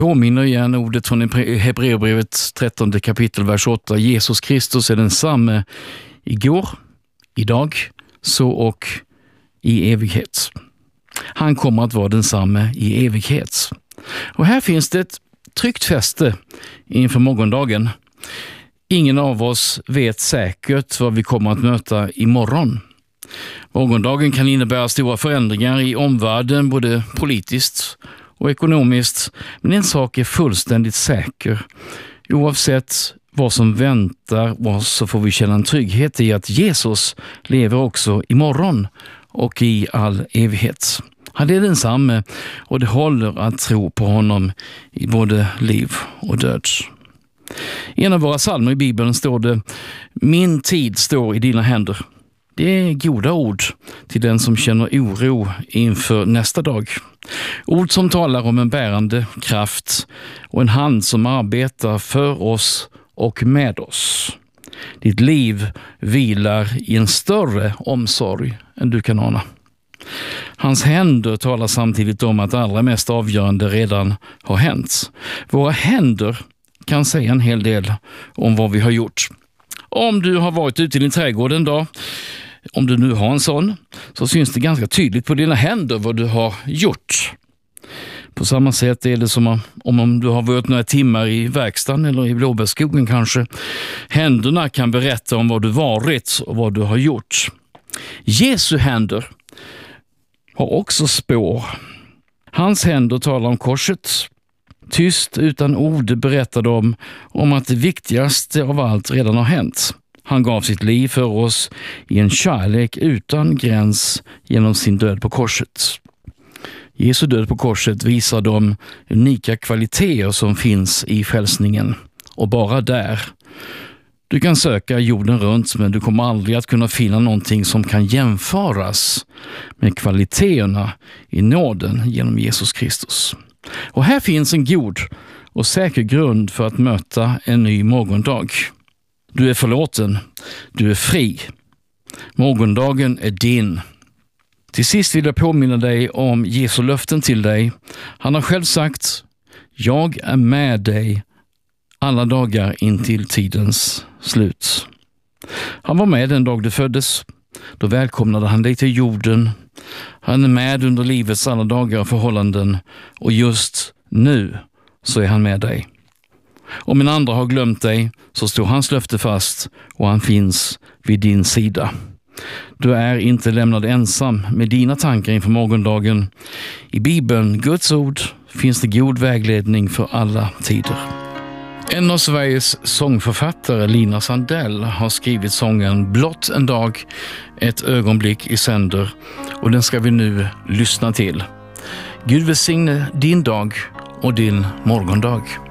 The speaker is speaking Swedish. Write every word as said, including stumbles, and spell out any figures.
Påminner igen ordet från Hebreerbrevet trettonde kapitel, vers åtta. Jesus Kristus är densamme igår, idag, så och i evighet. Han kommer att vara densamme i evighet. Och här finns det ett tryggt fäste inför morgondagen. Ingen av oss vet säkert vad vi kommer att möta imorgon. Morgondagen kan innebära stora förändringar i omvärlden, både politiskt och ekonomiskt. Men en sak är fullständigt säker. Oavsett vad som väntar oss så får vi känna en trygghet i att Jesus lever också imorgon och i all evighet. Han är densamme och det håller att tro på honom i både liv och död. I en av våra psalmer i Bibeln står det: min tid står i dina händer. Det är goda ord till den som känner oro inför nästa dag. Ord som talar om en bärande kraft och en hand som arbetar för oss och med oss. Ditt liv vilar i en större omsorg än du kan ana. Hans händer talar samtidigt om att det allra mest avgörande redan har hänt. Våra händer kan säga en hel del om vad vi har gjort. Om du har varit ute i din trädgård en dag, om du nu har en sån, så syns det ganska tydligt på dina händer vad du har gjort. På samma sätt är det som om, om du har varit några timmar i verkstaden eller i blåbärsskogen kanske. Händerna kan berätta om vad du varit och vad du har gjort. Jesu händer har också spår. Hans händer talar om korset. Tyst utan ord berättar de om att det viktigaste av allt redan har hänt. Han gav sitt liv för oss i en kärlek utan gräns genom sin död på korset. Jesu död på korset visar de unika kvaliteter som finns i frälsningen. Och bara där. Du kan söka jorden runt, men du kommer aldrig att kunna finna någonting som kan jämföras med kvaliteterna i nåden genom Jesus Kristus. Och här finns en god och säker grund för att möta en ny morgondag. Du är förlåten, du är fri. Morgondagen är din. Till sist vill jag påminna dig om Jesu löften till dig. Han har själv sagt: jag är med dig alla dagar in till tidens slut. Han var med den dag du föddes. Då välkomnade han dig till jorden. Han är med under livets alla dagar och förhållanden. Och just nu så är han med dig. Om en andra har glömt dig så står hans löfte fast och han finns vid din sida. Du är inte lämnad ensam med dina tankar inför morgondagen. I Bibeln, Guds ord, finns det god vägledning för alla tider. En av Sveriges sångförfattare, Lina Sandell, har skrivit sången Blott en dag, ett ögonblick i sänder, och den ska vi nu lyssna till. Gud välsigne din dag och din morgondag.